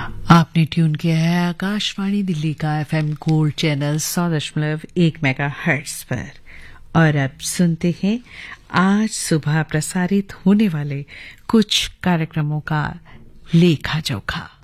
आपने ट्यून किया है आकाशवाणी दिल्ली का एफएम गोल्ड चैनल 100.1 मेगाहर्ट्ज पर। और अब सुनते हैं आज सुबह प्रसारित होने वाले कुछ कार्यक्रमों का लेखा जोखा।